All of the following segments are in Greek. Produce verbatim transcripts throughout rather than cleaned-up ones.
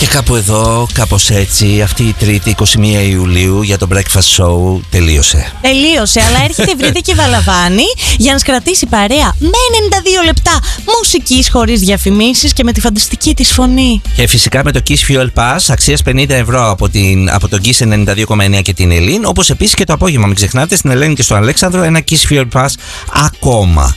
κάπου εδώ, κάπως έτσι, αυτή η Τρίτη είκοσι μία Ιουλίου για το Breakfast Show τελείωσε. Τελείωσε, αλλά έρχεται η Βρύδικη Βαλαβάνη για να σκρατήσει παρέα με ενενήντα δύο λεπτά μουσικής χωρίς διαφημίσεις και με τη φανταστική της φωνή. Και φυσικά με το Kiss Fuel Pass αξίας πενήντα ευρώ από, την, από τον Kiss ενενήντα δύο κόμμα εννέα και την Ελλήν. Όπως επίσης και το απόγευμα, μην ξεχνάτε, στην Ελένη και στον Αλέξανδρο ένα Kiss Fuel Pass ακόμα.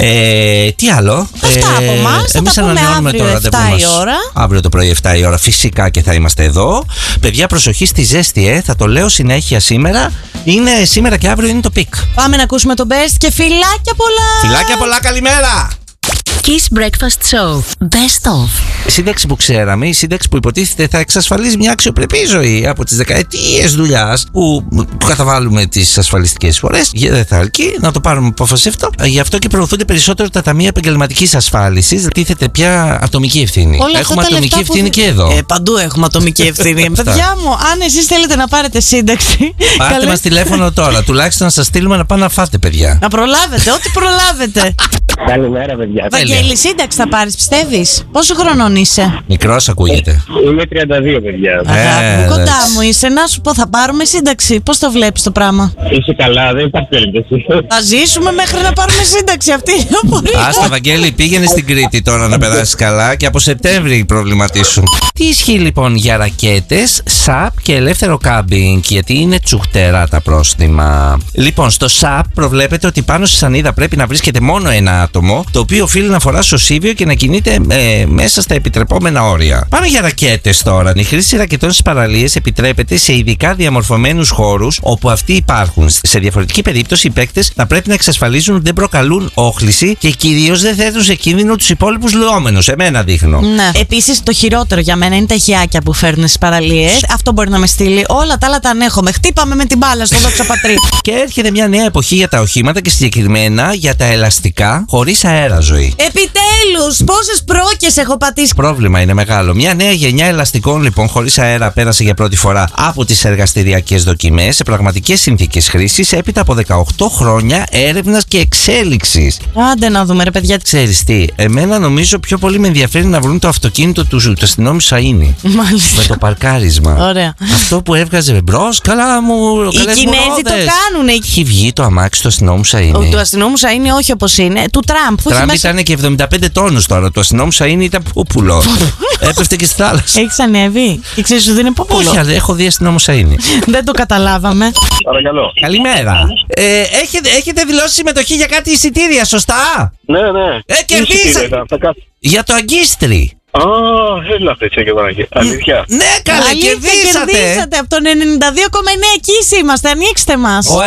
Ε, τι άλλο. Αυτά ε, από εμάς. Θα τα πούμε αύριο εφτά η ώρα. Αύριο το πρωί εφτά η ώρα φυσικά και θα είμαστε εδώ. Παιδιά, προσοχή στη ζέστη, ε. Θα το λέω συνέχεια σήμερα. Είναι σήμερα και αύριο είναι το πικ. Πάμε να ακούσουμε το best και φιλάκια πολλά. Φιλάκια πολλά, καλημέρα. Kiss Breakfast Show. Best of. Η σύνταξη που ξέραμε, η σύνταξη που υποτίθεται θα εξασφαλίζει μια αξιοπρεπή ζωή από τις δεκαετίες δουλειάς που καταβάλουμε τις ασφαλιστικές εισφορές, δεν θα αρκεί να το πάρουμε απόφαση αυτό. Γι' αυτό και προωθούνται περισσότερο τα ταμεία επαγγελματικής ασφάλισης. Τίθεται πια ατομική ευθύνη. Όλα έχουμε ατομική ευθύνη που... και εδώ. Ε, παντού έχουμε ατομική ευθύνη. Παιδιά μου, αν εσείς θέλετε να πάρετε σύνταξη. Πάρτε καλέ... μας τηλέφωνο τώρα. Τουλάχιστον να σας στείλουμε να πάτε να φάτε, παιδιά. Να προλάβετε, ό,τι προλάβετε. Καλημέρα, παιδιά. Βαγγέλη, σύνταξη θα πάρεις, πιστεύεις? Πόσο χρονών είσαι? Μικρός ακούγεται. Είμαι τριάντα δύο, παιδιά. Αγάπη μου, Ε, κοντά εντάξει. μου είσαι. Να σου πω, θα πάρουμε σύνταξη. Πώς το βλέπεις το πράγμα? Είσαι καλά, δεν υπάρχει περίπτωση. Θα ζήσουμε μέχρι να πάρουμε σύνταξη. Αυτή είναι η απορία. Άστα, Βαγγέλη, πήγαινε στην Κρήτη τώρα να περάσεις καλά και από Σεπτέμβρη προβληματίσου. Τι ισχύει λοιπόν για ρακέτες, σαπ και ελεύθερο κάμπινγκ, γιατί είναι τσουχτερά τα πρόστιμα. Λοιπόν, στο σαπ προβλέπεται ότι πάνω στη σανίδα πρέπει να βρίσκεται μόνο ένα άτομο, το οποίο οφείλει να φορά σωσίβιο και να κινείται ε, μέσα στα επιτρεπόμενα όρια. Πάμε για ρακέτες τώρα. Η χρήση ρακετών στις παραλίες επιτρέπεται σε ειδικά διαμορφωμένους χώρους όπου αυτοί υπάρχουν. Σε διαφορετική περίπτωση, οι παίκτες θα πρέπει να εξασφαλίζουν ότι δεν προκαλούν όχληση και κυρίως δεν θέτουν σε κίνδυνο τους υπόλοιπους λεόμενους. Εμένα δείχνω. Ναι. Επίσης, το χειρότερο για μένα είναι τα ηχιάκια που φέρνουν στις παραλίες. Αυτό μπορεί να με στείλει. Όλα τα άλλα τα ανέχομαι. Χτύπαμε με την μπάλα στο δόξα πατρί. Και έρχεται μια νέα εποχή για τα οχήματα και συγκεκριμένα για τα ελαστικά χωρίς αέρα ζωή. Επιτέλους! Πόσες πρόκες έχω πατήσει. Πρόβλημα είναι μεγάλο. Μια νέα γενιά ελαστικών λοιπόν χωρίς αέρα πέρασε για πρώτη φορά από τις εργαστηριακές δοκιμές σε πραγματικές συνθήκες χρήσης έπειτα από δεκαοκτώ χρόνια έρευνας και εξέλιξης. Άντε να δούμε, ρε παιδιά. Ξέρεις τι, εμένα νομίζω πιο πολύ με ενδιαφέρει να βρουν το αυτοκίνητο του, του αστυνόμου Σαΐνη. Μάλιστα. Με το παρκάρισμα. Ωραία. Αυτό που έβγαζε μπρος, καλά μου. Οι Κινέζοι το κάνουνε. Έχει βγει το αμάξι του αστυνόμου Σαΐνη. Του αστυνόμου Σαΐνη όχι όπως είναι. Του Τραμπ. Τραμπ μέσα... ήταν και εβδομήντα πέντε τόνους τώρα. Το αστυνόμου Σαΐνη ήταν πούπουλο. Έπεφτε και στη θάλασσα. Έχεις ανέβει και ξέρεις ότι δεν είναι πούπουλο. Όχι, αλλά έχω δει αστυνόμου Σαΐνη. Δεν το καταλάβαμε. Παρακαλώ. Καλημέρα. Ε, έχετε, έχετε δηλώσει συμμετοχή για κάτι εισιτήρια, σωστά? Ναι, ναι. Ε, κερδίσατε. Για το Αγκίστρι. Α, έλα, έτσι και τώρα. Αλήθεια. Ναι, καλά, Αλήθεια, κερδίσατε. κερδίσατε. Από τον ενενήντα δύο κόμμα εννέα εκεί είμαστε. Ανοίξτε μας. Ο-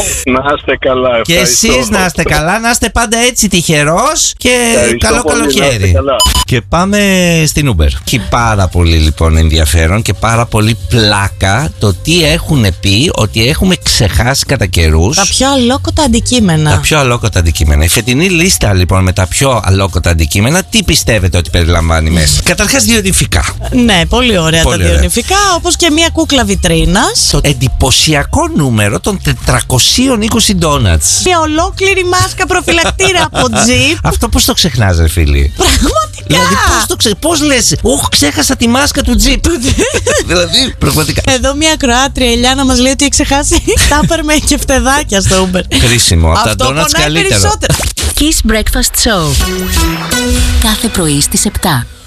Να είστε καλά, Και ευχαριστώ. εσείς να είστε καλά, να είστε πάντα έτσι τυχερός και Ευχαριστώ καλό πολύ, να είστε καλοκαίρι. καλά. Και πάμε στην Uber. Έχει πάρα πολύ λοιπόν ενδιαφέρον και πάρα πολύ πλάκα το τι έχουν πει ότι έχουμε ξεχάσει κατά καιρούς. Τα πιο αλόκοτα αντικείμενα. Τα πιο αλόκοτα αντικείμενα. Η φετινή λίστα λοιπόν με τα πιο αλόκοτα αντικείμενα, τι πιστεύετε ότι περιλαμβάνει μέσα? Καταρχάς διονυφικά. Ναι, πολύ ωραία Πολύ τα ωραία. διονυφικά, όπως και μια κούκλα βιτρίνας. Το εντυπωσιακό νούμερο των τετρακοσίων είκοσι ντόνατς. Μια ολόκληρη μάσκα προφυλακτήρα από τζιπ. Αυτό πώς το ξεχνάς, ρε φίλοι? Πραγματικά. Δηλαδή, πώς το ξε... πώς λες, Ωχ, ξέχασα τη μάσκα του τζιπ. Δηλαδή, πραγματικά. Εδώ μια Κροάτρια, η Ελιάνα μας λέει ότι έχει ξεχάσει τάπερ και φτεδάκια στο Uber. Χρήσιμο. Από τα Αυτό ντόνατς πονάει καλύτερο. περισσότερο. Kiss Breakfast Show. Κάθε πρωί στις επτά.